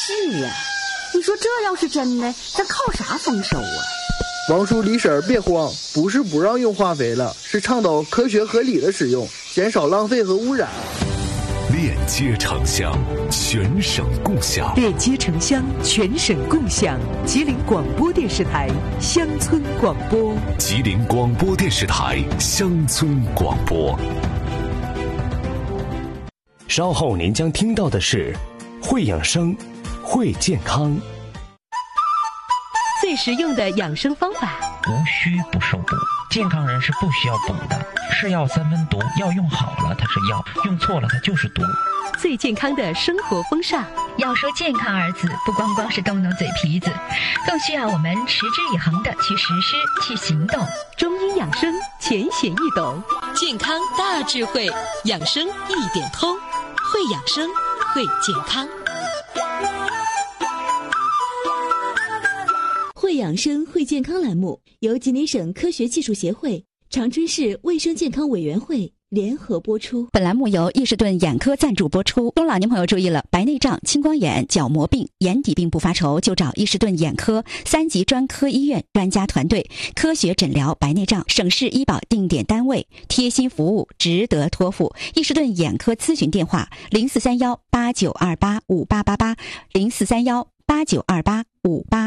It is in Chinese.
是呀，你说这要是真的，咱靠啥丰收啊？ 王叔李婶别慌，不是不让用化肥了，是倡导科学合理的使用，减少浪费和污染。 链接城乡，全省共享。 链接城乡，全省共享。吉林广播电视台乡村广播。 吉林广播电视台乡村广播。稍后您将听到的是会养生，会健康。 最实用的养生方法， 无需不受补，健康人是不需要补的。是药三分毒，药用好了它是药，用错了它就是毒。 最健康的生活风尚， 要说健康二字，不光光是动动嘴皮子，更需要我们持之以恒的去实施、去行动。 中医养生浅显易懂， 健康大智慧，养生一点通，会养生，会健康。 会养生会健康栏目由吉林省科学技术协会、长春市卫生健康委员会联合播出。 本栏目由益士顿眼科赞助播出。中老年朋友注意了，白内障、青光眼、角膜病、眼底病不发愁，就找益士顿眼科3级专科医院专家团队，科学诊疗白内障，省市医保定点单位，贴心服务，值得托付。益士顿眼科咨询电话：043189285888，043189285888。